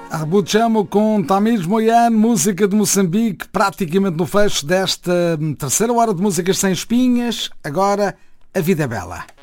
Chamo com Tamires Moiane, música de Moçambique, praticamente no fecho desta terceira hora de músicas sem espinhas. Agora, A Vida é Bela.